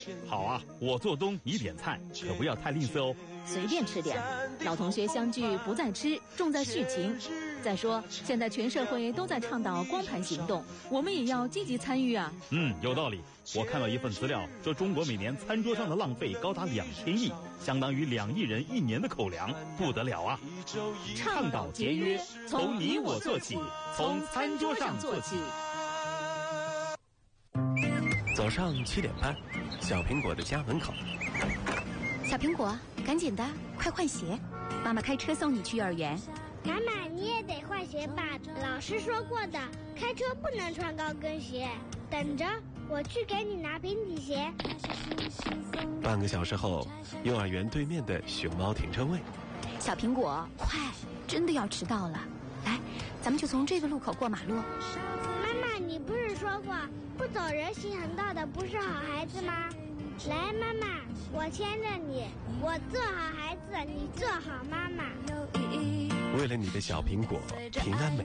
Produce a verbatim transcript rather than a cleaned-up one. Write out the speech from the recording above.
好啊，我做东你点菜，可不要太吝啬哦。 随便吃点，老同学相聚不在吃，重在续情。再说，现在全社会都在倡导光盘行动，我们也要积极参与啊。 嗯，有道理。我看到一份资料说，中国每年餐桌上的浪费高达两千亿，相当于两亿人一年的口粮，不得了啊！倡导节约，从你我做起，从餐桌上做起。 早上七点半，小苹果的家门口。 小苹果，赶紧的，快换鞋，妈妈开车送你去幼儿园。 妈妈，你也得换鞋吧？老师说过的，开车不能穿高跟鞋。等着，我去给你拿平底鞋。 半个小时后，幼儿园对面的熊猫停车位。 小苹果，快，真的要迟到了。来，咱们就从这个路口过马路。 妈妈，你不是说过不走人行横道的不是好孩子吗？来，妈妈，我牵着你，我做好孩子，你做好妈妈。 为了你的小苹果平安美